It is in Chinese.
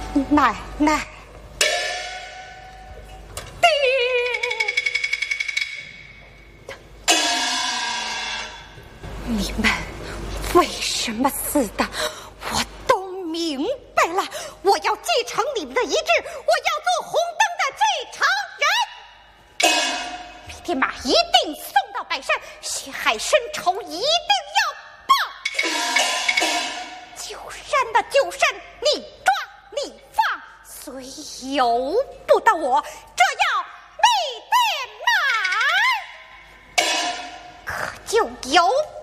奶奶，你们为什么死的，我都明白了。我要继承你们的遗志，我要做红灯的继承人。每天马一定送到百山，血海深仇一定要报。九山的九山，你抓你放，虽由不得我，这要未得满，可就由